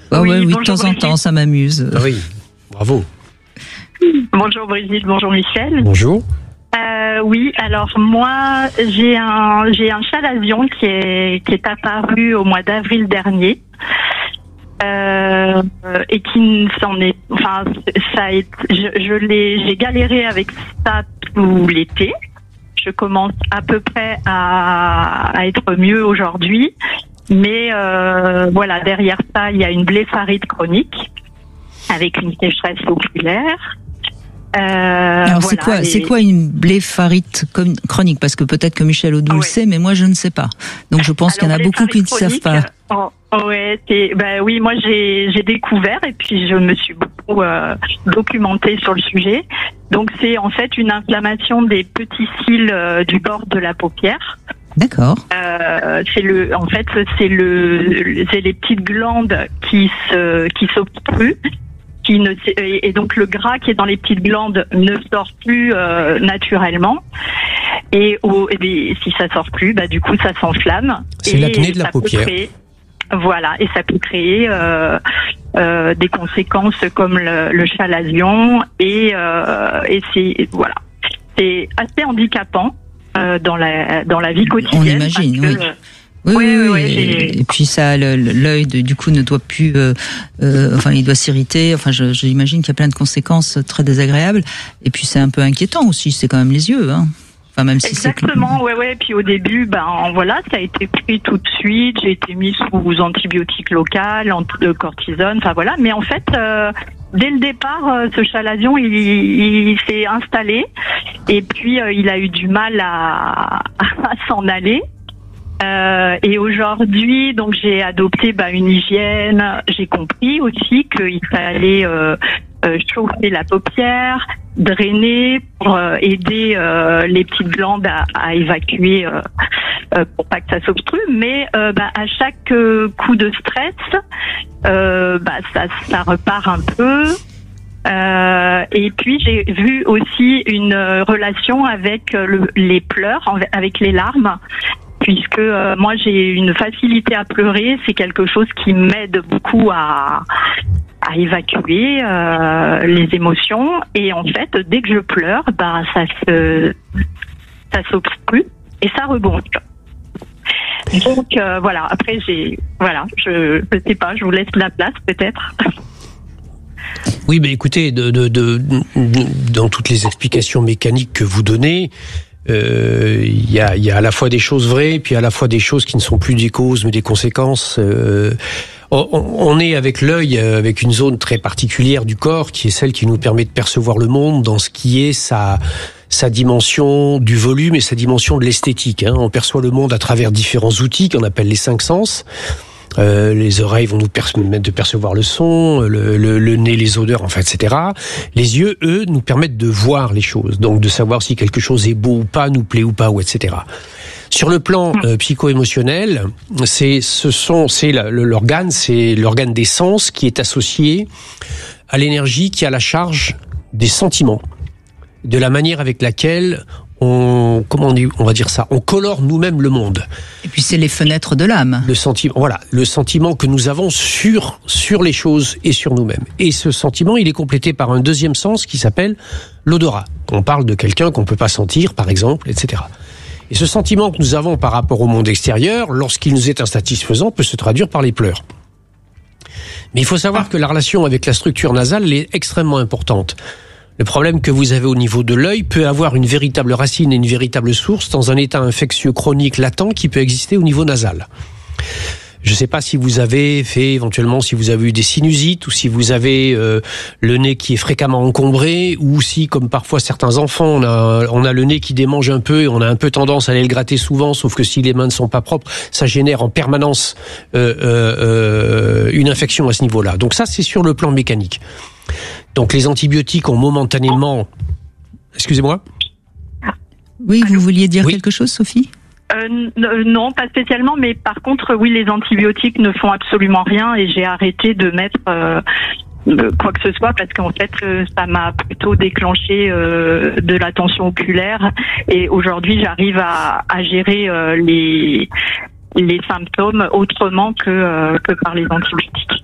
Oui, de temps en temps, ça m'amuse. Oui, bravo. Bonjour Brigitte, bonjour Michel. Bonjour. Oui, alors moi, j'ai un chalazion qui est apparu au mois d'avril dernier. Et qui s'en est, enfin, j'ai galéré avec ça tout l'été. Je commence à peu près à être mieux aujourd'hui, mais voilà, derrière ça, il y a une blépharite chronique avec une sécheresse oculaire. Alors voilà, c'est quoi une blépharite chronique? Parce que peut-être que Michel Audou le sait, mais moi je ne sais pas. Donc je pense qu'il y en a beaucoup qui ne savent pas. Oui, moi j'ai découvert et puis je me suis beaucoup documentée sur le sujet. Donc c'est en fait une inflammation des petits cils du bord de la paupière. D'accord. C'est les petites glandes qui s'obstruent. Et donc le gras qui est dans les petites glandes ne sort plus naturellement. Et si ça sort plus, du coup ça s'enflamme. C'est l'apnée de la paupière. Voilà, et ça peut créer des conséquences comme le chalazion et c'est assez handicapant dans la vie quotidienne. On imagine, oui. Oui. Et puis ça, l'œil du coup ne doit plus, il doit s'irriter. Enfin, j'imagine qu'il y a plein de conséquences très désagréables. Et puis c'est un peu inquiétant aussi. C'est quand même les yeux, hein. Enfin, même si exactement, ouais. Puis au début, ça a été pris tout de suite. J'ai été mise sous antibiotiques locales, cortisone. Enfin voilà. Mais en fait, dès le départ, ce chalazion, il s'est installé. Et puis il a eu du mal à s'en aller. Et aujourd'hui, donc j'ai adopté une hygiène. J'ai compris aussi qu'il fallait chauffer la paupière, drainer pour aider les petites glandes à évacuer pour pas que ça s'obstrue. Mais à chaque coup de stress, ça repart un peu. Et puis j'ai vu aussi une relation avec les pleurs, avec les larmes. Puisque moi j'ai une facilité à pleurer, c'est quelque chose qui m'aide beaucoup à évacuer les émotions. Et en fait, dès que je pleure, ça s'obstrue et ça rebondit. Donc voilà. Après je sais pas, je vous laisse la place peut-être. Oui, mais écoutez, dans toutes les explications mécaniques que vous donnez. Il y a à la fois des choses vraies, puis à la fois des choses qui ne sont plus des causes mais des conséquences. On est avec l'œil, avec une zone très particulière du corps qui est celle qui nous permet de percevoir le monde dans ce qui est sa dimension du volume et sa dimension de l'esthétique. On perçoit le monde à travers différents outils qu'on appelle les 5 sens. Les oreilles vont nous permettre de percevoir le son, le nez, les odeurs, etc. Les yeux, eux, nous permettent de voir les choses, donc de savoir si quelque chose est beau ou pas, nous plaît ou pas, etc. Sur le plan psycho-émotionnel, c'est l'organe des sens qui est associé à l'énergie qui a la charge des sentiments, de la manière avec laquelle on colore nous-mêmes le monde. Et puis c'est les fenêtres de l'âme. Le sentiment que nous avons sur les choses et sur nous-mêmes. Et ce sentiment, il est complété par un deuxième sens qui s'appelle l'odorat. On parle de quelqu'un qu'on peut pas sentir, par exemple, etc. Et ce sentiment que nous avons par rapport au monde extérieur, lorsqu'il nous est insatisfaisant, peut se traduire par les pleurs. Mais il faut savoir que la relation avec la structure nasale est extrêmement importante. Le problème que vous avez au niveau de l'œil peut avoir une véritable racine et une véritable source dans un état infectieux chronique latent qui peut exister au niveau nasal. Je ne sais pas si vous avez eu des sinusites ou si vous avez le nez qui est fréquemment encombré ou si, comme parfois certains enfants, on a le nez qui démange un peu et on a un peu tendance à aller le gratter souvent, sauf que si les mains ne sont pas propres, ça génère en permanence une infection à ce niveau-là. Donc ça, c'est sur le plan mécanique. Donc les antibiotiques ont momentanément... Excusez-moi. Oui, vous vouliez dire quelque chose, Sophie ? Non, pas spécialement, mais par contre, oui, les antibiotiques ne font absolument rien et j'ai arrêté de mettre quoi que ce soit parce qu'en fait, ça m'a plutôt déclenché de la tension oculaire et aujourd'hui, j'arrive à gérer les symptômes autrement que par les antibiotiques.